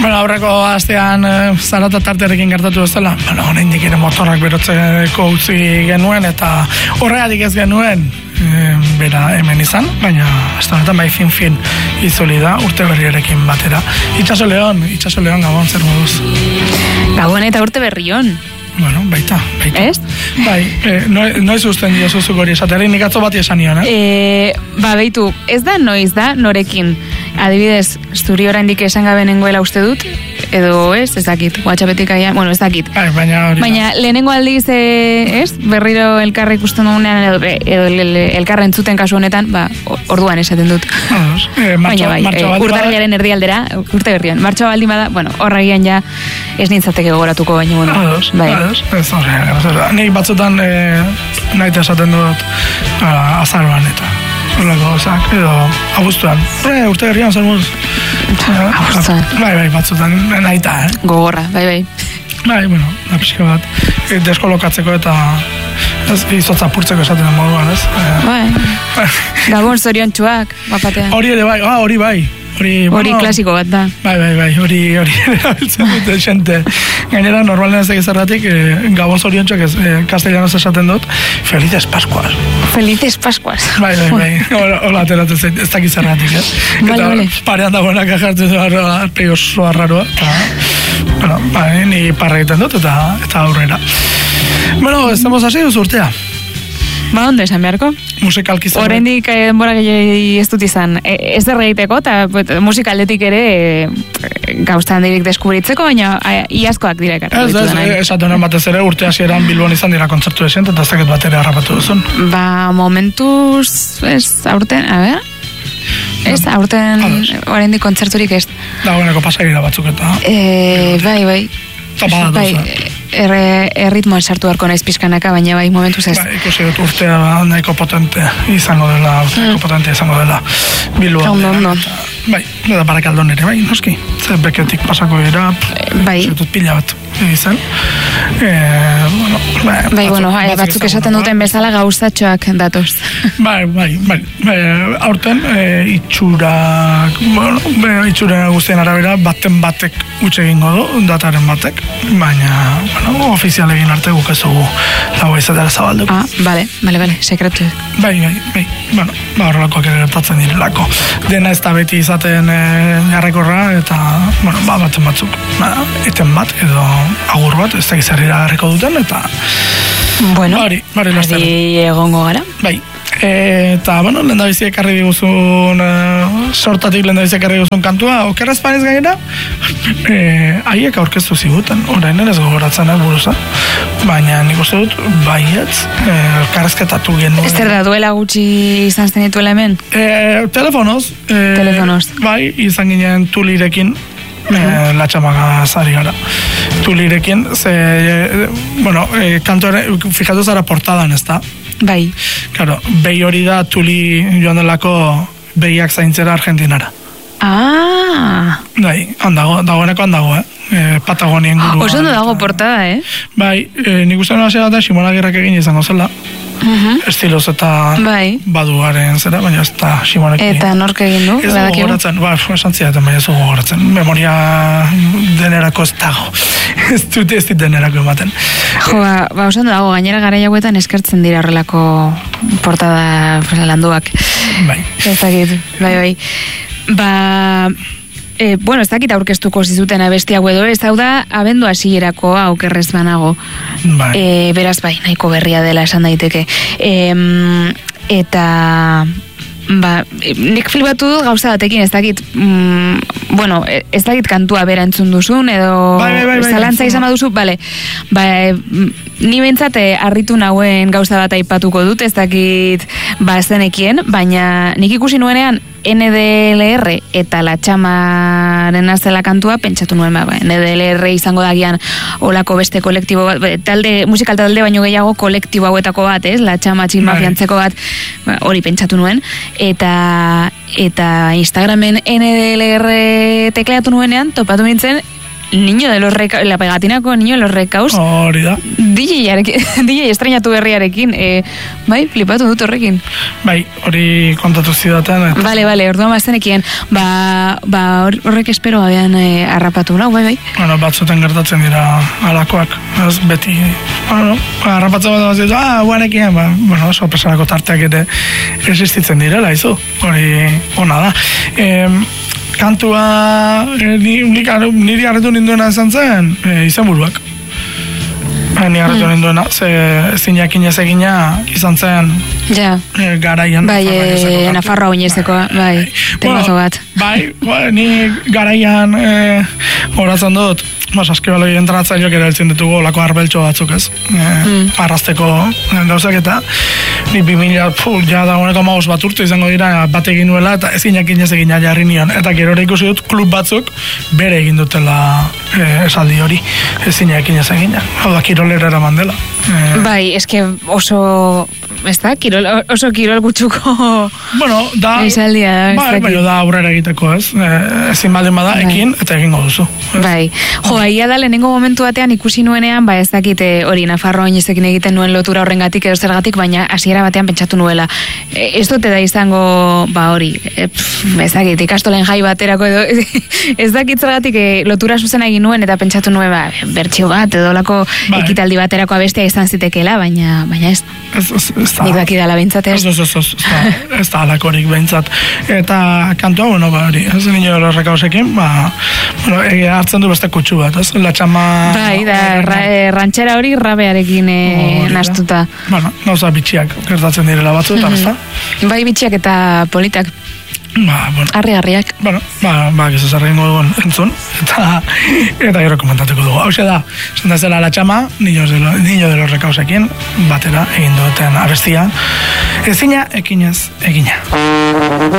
Bueno, aurreko astean zarata tarterekin gertatu bezala, honen dikire motorrak berotzeko utzi genuen, eta horregatik ez genuen bera hemen izan, baina hasta honetan bai fin izoli da urte berriarekin batera. Itxaso Leon, Gabon, zer moduz? Gabon eta urte berrion. Bueno, baita. Ez? Bai, noiz usten diozuzuk hori esateari, nik atzo bati esan nion, Beitu, ez da noiz da, norekin. Adibidez, zuri oraindik esan gabe nengoela uste dut, edo ez dakit, WhatsAppetik aian, bueno, ez dakit. Baina lehenengo aldiz, ez, berriro elkarra ikusten dugunean, edo elkarra entzuten kasu honetan, orduan esaten dut. Baina bai, urtarrilaren erdialdera, urte berrian. Martxoa baldin bada, bueno, horragian ja ez nintzateke gogoratuko, baina bueno. Bai. Ez horre, nik batzutan nahi esaten dut azaroan eta horrelako gozak, edo abuztuan. Urte berrian zer muz? Abuztuan. Bai, batzutan nahi eta, Gogorra, bai. Bai, bueno, da pixka bat, deskolokatzeko eta izotza apurtzeko esaten den moduan, ez? Bai. Gabon zoriontsuak, bapatean. Hori ere bai, hori bai. Hori klasiko bat da. Bai, hori erabiltzen dute xente. Gainera, normalen ez egizarratik, Gabon zoriontxoak castellanos esaten dut, Felices Pascuas. Felices Pascuas. Bai, hola ateratzen zait, ez dakizarratik, Eta parean dagoenak ajartzen du arpegi oso arraroa, eta, ni parra egiten dut, eta aurrera. Bueno, estamos así, urtea. Ondo esan beharko? Musikalki zen. Oraindik denbora gehiago ez dut izan. Ez derreiteko, eta musikaldetik ere gauztan dirik deskubritzeko, baina iazkoak dira ekartu ditu da nahi. Esaten honen batez ere urte hasieran Bilbon izan dira kontzertu esent, eta ez dakit bat ere harrapatu duzun. Momentuz, aurten, ez, aurten oraindik kontzerturik ez. Dagoeneko pasagira batzuk eta. Bai. Erritmoan sartu harko naiz pizkanaka, baina bai momentuz ez. Ikusi dut urtea nahiko potente izango dela Bilboa. Ondo. Bai, da Barakaldon ere, bai, noski. Zer beketik pasako dira, dut pila bat izan. Batzuk esaten duten bezala gauzatxoak datoz. Bai. Aurten, itxura guztien arabera, batek utxe egingo du, dataren batek, baina, ofizial egin arte guk ez dugu dago izatera zabalduko. Bale, sekretu. Bai, horrelakoak ere gertatzen direlako. Dena ez da beti izaten jarrekorra, eta, batzen batzuk, eten bat, edo agur bat, ez da gizarrira garriko duten, eta... Bueno, ardi egongo gara. Bai, eta, lehendabizi ekarri diguzun, sortatik lehendabizi ekarri diguzun kantua, okerraz panez gainera, haiek aurkeztu ziguten, orain ez gogoratzen buruza, baina nik uste dut, baietz, elkarrezketatu genuen. Ez da duela gutxi izan zenituela hemen? Telefonoz. Bai, izan ginen Tulirekin, latxamaga zari gara. Tulirekin, kantoare, fijatu zara portadan, ez da? Bai. Claro, behi hori da Tuli joan delako behiak zaintzera Argentinara. Bai, dagoeneko handago, Patagonien guru. Oso ondo dago portada, Bai, nik uste nuen hasiera da Simona Agirrek egin izango zela. Estiloz eta baduaren zera, baina ez da Simonekin. Eta nork egin du? Ez dugu gogoratzen, esan zidaten, baina ez dugu gogoratzen. Memoria denerako ez dago. Ez dut denerako ematen. Oso ondo dago, gainera gara jauetan eskertzen dira horrelako portada landuak. Bai. Ez dakit, bai. Ez dakit aurkeztuko zizuten abesti hau edo, ez hau da abendu hasierako aukerrez banago. Beraz bai, nahiko berria dela esan daiteke. Eta nik flipatu dut gauza batekin, ez dakit ez dakit kantua bera entzun duzun edo zalantza izan baduzu, ni bentsat harritu nauen gauza bat aipatuko dut, ez dakit zenekien, baina nik ikusi nuenean NDLR eta Latxamaren azela kantua, pentsatu nuen, NDLR izango dagian olako beste kolektibo bat, musikal talde baino gehiago kolektibo hauetako bat, Latxama txilmafiantzeko bat, hori pentsatu nuen, eta Instagramen NDLR tekleatu nuenean, topatu nintzen Niño de los Recaus, la pegatinako Niño de los Recaus. Hori da. DJ estrenatu berriarekin, bai, flipatu dut horrekin. Bai, hori kontatu zidaten. Bale, orduan baztenekien, horrek espero babean harrapatu, bai. Bueno, batzuten gertatzen dira alakoak, ez beti, harrapatzen bat bat, guarekin, bueno, sorpresarako tarteak ere existitzen direla, izu, hori ona da. Kantua niri harretu ninduena izan zen, izen buruak. Ni harretu ninduena, ezin jakin ez egina izan zen garaian. Bai, Nafarroa oinezeko, bai, temazo bat. Bai, ni garaian horatzen dut, saskibaloi entrenatzaileak ere heltzen ditugu olako arbeltxo batzuk ez, arrasteko gauzak eta ni 2000 ja dagoeneko 15 bat urte izango dira bat egin nuela eta ezin jakin ez egina jarri nion, eta gero ikusi dut klub batzuk bere egin dutela esaldi hori, ezin jakin ez egina, hau da kirolera eraman dela. Bai, eske oso oso kirol gutxuko esaldia da. Bai, baina da aurrera egiteko ez, ezin baldin bada ekin eta egingo duzu. Bai, ia da lehenengo momentu batean ikusi nuenean, ez dakit hori Nafarroa oinezekin egiten nuen lotura horrengatik edo zergatik, baina hasiera batean pentsatu nuela. Ez dute da izango, hori, ez dakit, ikastolen jai baterako edo, ez dakit zergatik lotura zuzena egin nuen eta pentsatu nuen, bertxio bat edo lako ekitaldi baterako abestia izan zitekeela, baina ez. Nik daki dala behintzat ez. Ez da alakorik behintzat. Eta kantua, hori, ez Niño de los Recausekin, hartzen du beste kutsu bat, ez? La txama... Bai, da, rantxera hori rabearekin nastuta. Bueno, gauza bitxiak gertatzen direla batzu, eta besta. Bai, bitxiak eta politak. Arri-arriak. Bueno, gizuz arrengo dugun entzun, eta gero komentatuko dugu. Hau da, zela La txama, Niño de los Recausekin, batera egin duten abestia. Ezina, ekinez, egina.